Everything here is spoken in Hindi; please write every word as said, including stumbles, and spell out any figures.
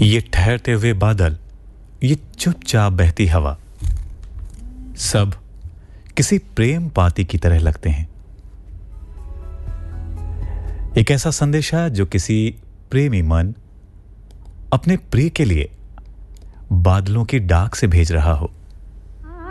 ये ठहरते हुए बादल, ये चुपचाप बहती हवा, सब किसी प्रेम पाती की तरह लगते हैं। एक ऐसा संदेशा जो किसी प्रेमी मन अपने प्रिय के लिए बादलों की डाक से भेज रहा हो।